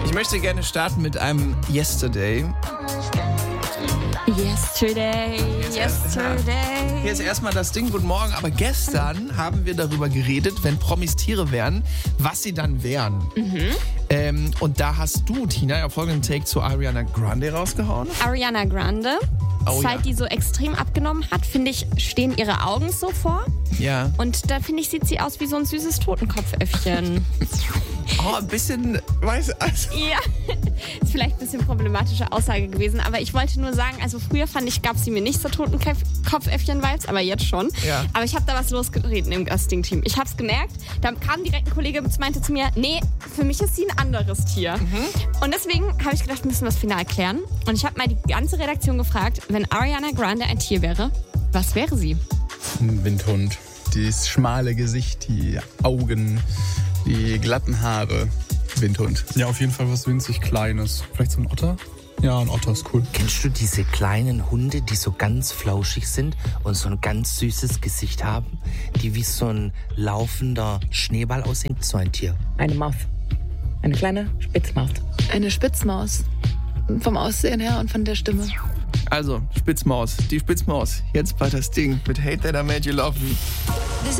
Ich möchte gerne starten mit einem Yesterday. Yesterday. Hier ist erstmal das Ding, guten Morgen. Aber gestern haben wir darüber geredet, wenn Promis Tiere wären, was sie dann wären. Und da hast du, Tina, ja folgenden Take zu Ariana Grande rausgehauen. Ariana Grande, seit die so extrem abgenommen hat, finde ich, stehen ihre Augen so vor. Ja. Und da finde ich, sieht sie aus wie so ein süßes Totenkopfäffchen. Oh, ein bisschen, Ja, ist vielleicht ein bisschen problematische Aussage gewesen, aber ich wollte nur sagen, also früher gab sie mir nicht so Totenkopfäffchen-Vibes, aber jetzt schon. Ja. Aber ich habe da was losgetreten im Casting-Team. Ich habe es gemerkt, da kam direkt ein Kollege und meinte zu mir, nee, für mich ist sie ein anderes Tier. Und deswegen habe ich gedacht, wir müssen das final klären. Und ich habe mal die ganze Redaktion gefragt, wenn Ariana Grande ein Tier wäre, was wäre sie? Ein Windhund. Das schmale Gesicht, die Augen, die glatten Haare. Windhund. Ja, auf jeden Fall was winzig Kleines. Vielleicht so ein Otter? Ja, ein Otter ist cool. Kennst du diese kleinen Hunde, die so ganz flauschig sind und so ein ganz süßes Gesicht haben? Die wie so ein laufender Schneeball aussehen? So ein Tier. Eine Maus. Eine kleine Spitzmaus. Eine Spitzmaus. Vom Aussehen her und von der Stimme. Also, Spitzmaus, die Spitzmaus. Jetzt bei das Ding mit Hate That I Made You Love Me.